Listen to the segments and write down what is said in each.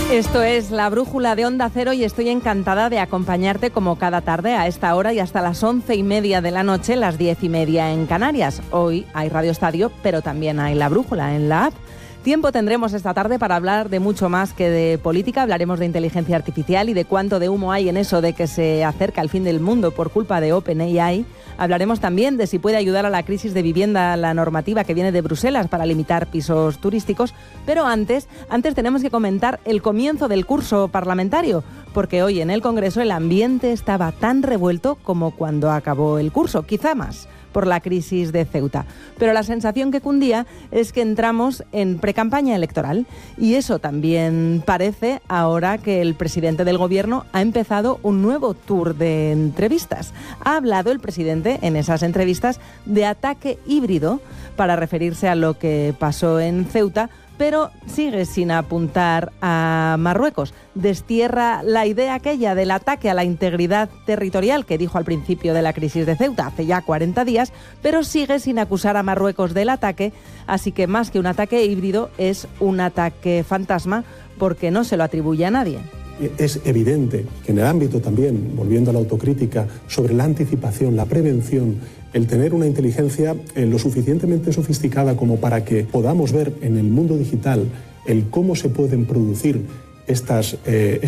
Esto es La Brújula de Onda Cero y estoy encantada de acompañarte como cada tarde a esta hora y hasta las 11:30 de la noche, las 10:30 en Canarias. Hoy hay Radio Estadio, pero también hay La Brújula en la app. Tiempo tendremos esta tarde para hablar de mucho más que de política. Hablaremos de inteligencia artificial y de cuánto de humo hay en eso de que se acerca el fin del mundo por culpa de OpenAI. Hablaremos también de si puede ayudar a la crisis de vivienda la normativa que viene de Bruselas para limitar pisos turísticos. Pero antes tenemos que comentar el comienzo del curso parlamentario, porque hoy en el Congreso el ambiente estaba tan revuelto como cuando acabó el curso, quizá más, por la crisis de Ceuta. Pero la sensación que cundía es que entramos en precampaña electoral y eso también parece ahora que el presidente del Gobierno ha empezado un nuevo tour de entrevistas. Ha hablado el presidente en esas entrevistas de ataque híbrido para referirse a lo que pasó en Ceuta, pero sigue sin apuntar a Marruecos. Destierra la idea aquella del ataque a la integridad territorial que dijo al principio de la crisis de Ceuta, hace ya 40 días, pero sigue sin acusar a Marruecos del ataque, así que más que un ataque híbrido es un ataque fantasma porque no se lo atribuye a nadie. Es evidente que en el ámbito también, volviendo a la autocrítica, sobre la anticipación, la prevención, el tener una inteligencia lo suficientemente sofisticada como para que podamos ver en el mundo digital el cómo se pueden producir estos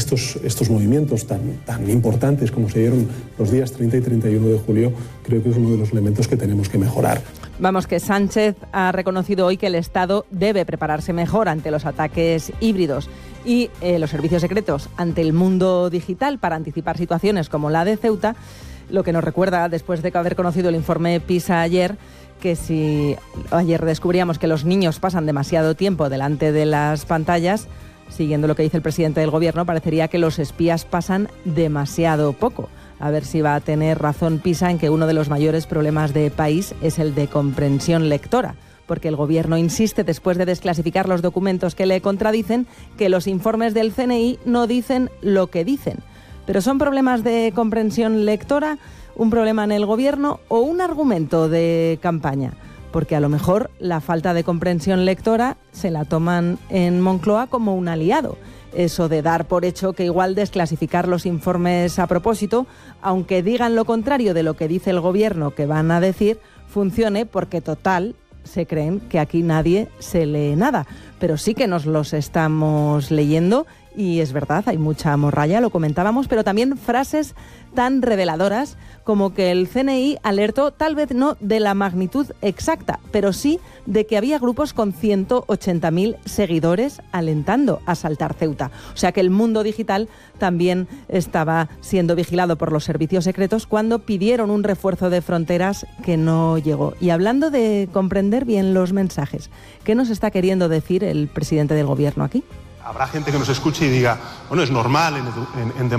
movimientos tan importantes como se dieron los días 30 y 31 de julio, creo que es uno de los elementos que tenemos que mejorar. Vamos, que Sánchez ha reconocido hoy que el Estado debe prepararse mejor ante los ataques híbridos y los servicios secretos ante el mundo digital para anticipar situaciones como la de Ceuta, lo que nos recuerda, después de haber conocido el informe PISA ayer, que si ayer descubríamos que los niños pasan demasiado tiempo delante de las pantallas, siguiendo lo que dice el presidente del Gobierno, parecería que los espías pasan demasiado poco. A ver si va a tener razón PISA en que uno de los mayores problemas de país es el de comprensión lectora, porque el Gobierno insiste, después de desclasificar los documentos que le contradicen, que los informes del CNI no dicen lo que dicen. ¿Pero son problemas de comprensión lectora, un problema en el Gobierno o un argumento de campaña? Porque a lo mejor la falta de comprensión lectora se la toman en Moncloa como un aliado. Eso de dar por hecho que igual desclasificar los informes a propósito, aunque digan lo contrario de lo que dice el Gobierno que van a decir, funcione porque total se creen que aquí nadie se lee nada. Pero sí que nos los estamos leyendo y es verdad, hay mucha morralla, lo comentábamos, pero también frases tan reveladoras como que el CNI alertó, tal vez no de la magnitud exacta, pero sí de que había grupos con 180.000 seguidores alentando a asaltar Ceuta. O sea que el mundo digital también estaba siendo vigilado por los servicios secretos cuando pidieron un refuerzo de fronteras que no llegó. Y hablando de comprender bien los mensajes, ¿qué nos está queriendo decir el presidente del Gobierno aquí? Habrá gente que nos escuche y diga, bueno, es normal en democracia